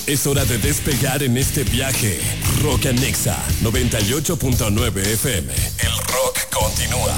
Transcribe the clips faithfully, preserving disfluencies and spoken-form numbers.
Es hora de despegar en este viaje. Rock and Nexa noventa y ocho punto nueve F M. El rock continúa.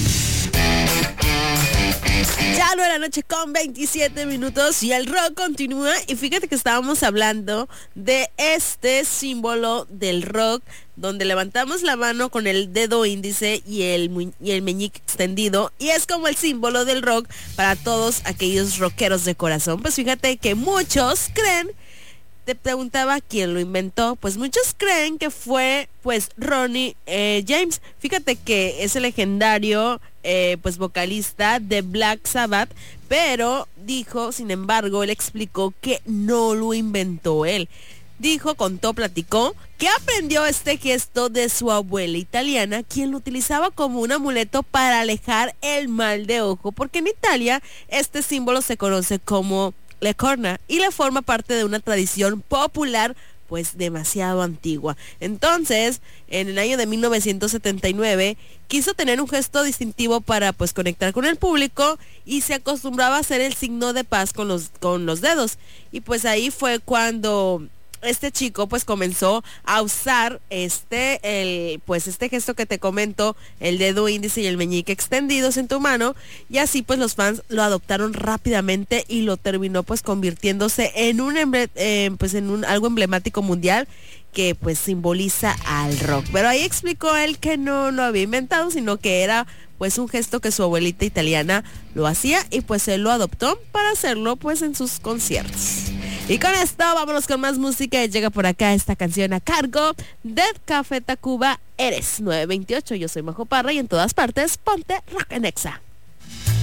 Ya no era noche con veintisiete minutos y el rock continúa. Y fíjate que estábamos hablando de este símbolo del rock, donde levantamos la mano con el dedo índice y el, y el meñique extendido, y es como el símbolo del rock para todos aquellos rockeros de corazón. Pues fíjate que muchos creen, te preguntaba quién lo inventó, pues muchos creen que fue pues Ronnie eh, James. Fíjate que es el legendario eh, pues vocalista de Black Sabbath, pero dijo, sin embargo, él explicó que no lo inventó él. Dijo, contó, platicó que aprendió este gesto de su abuela italiana, quien lo utilizaba como un amuleto para alejar el mal de ojo, porque en Italia este símbolo se conoce como le corna y le forma parte de una tradición popular pues demasiado antigua. Entonces, en el año de mil novecientos setenta y nueve quiso tener un gesto distintivo para pues conectar con el público, y se acostumbraba a hacer el signo de paz con los con los dedos. Y pues ahí fue cuando este chico pues comenzó a usar este el pues este gesto que te comento, el dedo índice y el meñique extendidos en tu mano, y así pues los fans lo adoptaron rápidamente y lo terminó pues convirtiéndose en un emble, eh, pues en un algo emblemático mundial que pues simboliza al rock. Pero ahí explicó él que no lo había inventado, sino que era pues un gesto que su abuelita italiana lo hacía, y pues él lo adoptó para hacerlo pues en sus conciertos. Y con esto vámonos con más música. Llega por acá esta canción a cargo de Café Tacuba, Eres nueve veintiocho. Yo soy Majo Parra y en todas partes ponte Rock and Nexa.